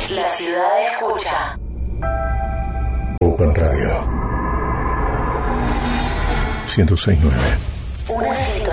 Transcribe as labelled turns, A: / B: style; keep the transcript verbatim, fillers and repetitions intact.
A: La ciudad escucha.
B: Open Radio ciento seis punto nueve.
A: Una serie